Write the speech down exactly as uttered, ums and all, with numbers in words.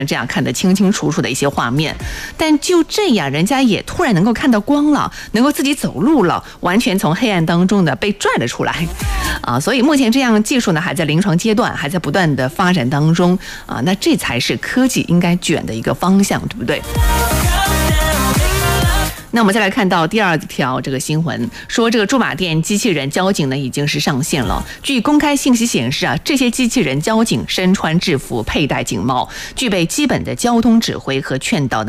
这样看得清清楚楚的一些画面，但就这样，人家也突然能够看到光了，能够自己走路了，完全从黑暗当中呢被拽了出来，啊，所以目前这样技术呢还在临床阶段，还在不断的发展当中啊，那这才是科技应该卷的一个方向，对不对？那我们再来看到第二条这个新闻，说这个驻马店机器人交警呢已经是上线了。据公开信息显示啊，这些机器人交警身穿制服，佩戴警帽，具备基本的交通指挥和劝导的